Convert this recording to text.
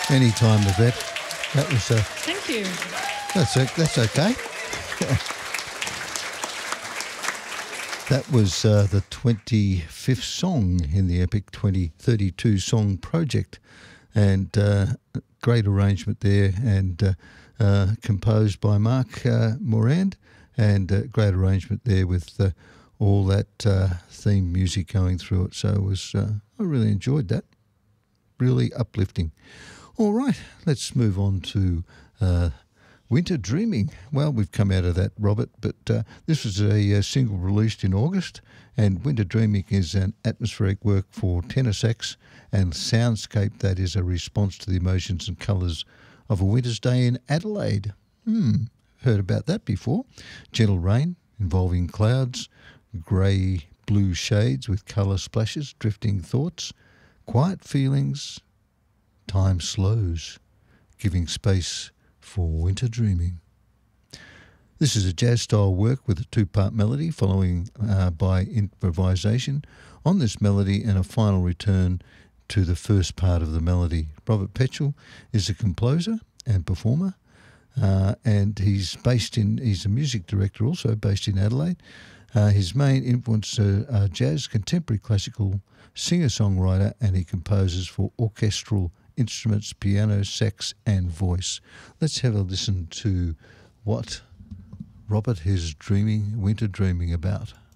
Anytime, Yvette. That was Thank you. that's okay. That was the 25th song in the Epic 2032 song project, and great arrangement there, and composed by Mark Morand, and great arrangement there with all that theme music going through it. So it was I really enjoyed that. Really uplifting. All right, let's move on to Winter Dreaming. Well, we've come out of that, Robert, but this was a single released in August, and Winter Dreaming is an atmospheric work for tenor sax and soundscape that is a response to the emotions and colours of a winter's day in Adelaide. Heard about that before. Gentle rain involving clouds, grey-blue shades with colour splashes, drifting thoughts, quiet feelings, time slows, giving space for winter dreaming. This is a jazz-style work with a two-part melody following by improvisation on this melody and a final return to the first part of the melody. Robert Petchel is a composer and performer, and he's a music director also based in Adelaide. His main influence are jazz, contemporary classical, singer-songwriter, and he composes for orchestral instruments, piano, sax, and voice. Let's have a listen to what Robert is winter dreaming about.